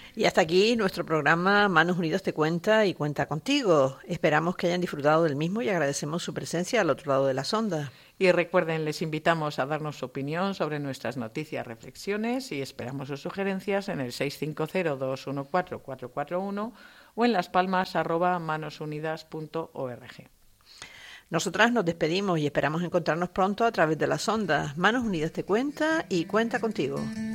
Y hasta aquí nuestro programa Manos Unidas te cuenta y cuenta contigo. Esperamos que hayan disfrutado del mismo y agradecemos su presencia al otro lado de las ondas. Y recuerden, les invitamos a darnos su opinión sobre nuestras noticias, reflexiones y esperamos sus sugerencias en el 650-214-441 o en laspalmas@manosunidas.org. Nosotras nos despedimos y esperamos encontrarnos pronto a través de las ondas. Manos Unidas te cuenta y cuenta contigo.